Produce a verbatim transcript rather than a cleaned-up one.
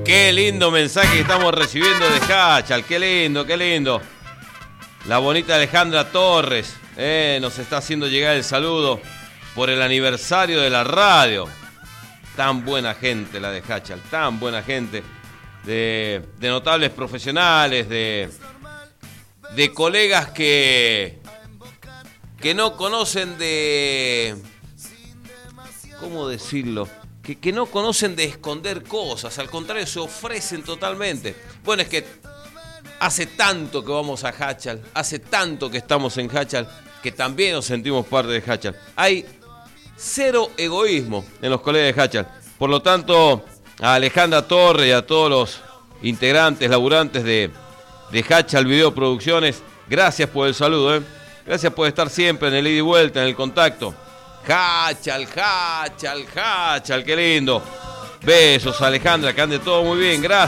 Qué lindo mensaje que estamos recibiendo de Hachal. Qué lindo, qué lindo. La bonita Alejandra Torres eh, nos está haciendo llegar el saludo por el aniversario de la radio. Tan buena gente la de Hachal, tan buena gente. De, de notables profesionales, de, de colegas que, que no conocen de... ¿Cómo decirlo? Que, que no conocen de esconder cosas, al contrario, se ofrecen totalmente. Bueno, es que hace tanto que vamos a Hachal, hace tanto que estamos en Hachal, que también nos sentimos parte de Hachal. Hay cero egoísmo en los colegas de Hachal. Por lo tanto, a Alejandra Torre y a todos los integrantes, laburantes de, de Hachal Videoproducciones, gracias por el saludo, ¿eh? Gracias por estar siempre en el ida y vuelta, en el contacto. Hachal, Hachal, Hachal, qué lindo. Besos, Alejandra, que ande todo muy bien, gracias.